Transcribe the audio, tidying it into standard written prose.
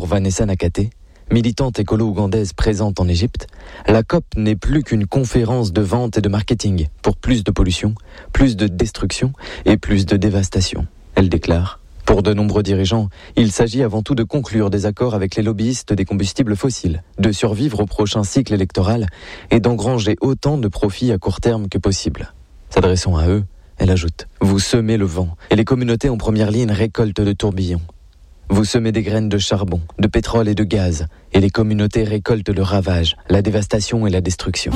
Vanessa Nakate, militante écolo-ougandaise présente en Égypte, la COP n'est plus qu'une conférence de vente et de marketing pour plus de pollution, plus de destruction et plus de dévastation. Elle déclare: pour de nombreux dirigeants, il s'agit avant tout de conclure des accords avec les lobbyistes des combustibles fossiles, de survivre au prochain cycle électoral et d'engranger autant de profits à court terme que possible. S'adressant à eux, elle ajoute: vous semez le vent et les communautés en première ligne récoltent le tourbillon. Vous semez des graines de charbon, de pétrole et de gaz, et les communautés récoltent le ravage, la dévastation et la destruction.